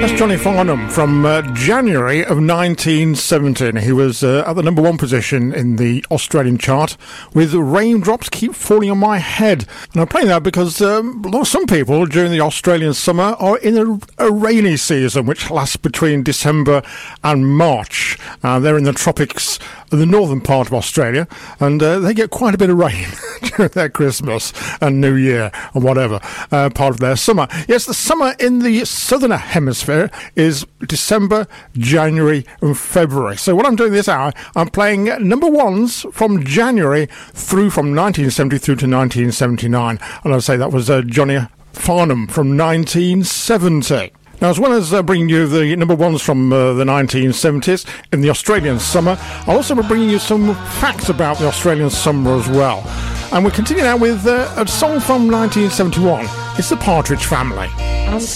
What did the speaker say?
Johnny Farnham from January of 1917. He was at the number one position in the Australian chart with Raindrops Keep Falling on My Head. And I'm playing that because some people during the Australian summer are in a rainy season which lasts between December and March. They're in the tropics of the northern part of Australia, and they get quite a bit of rain during their Christmas and New Year and whatever part of their summer. Yes, the summer in the southern hemisphere is December, January and February. So what I'm doing this hour, I'm playing number ones from January through from 1970 through to 1979. And I'll say that was Johnny Farnham from 1970. Now, as well as bringing you the number ones from the 1970s in the Australian summer, I'll also be bringing you some facts about the Australian summer as well. And we're continuing out with a song from 1971. It's the Partridge Family.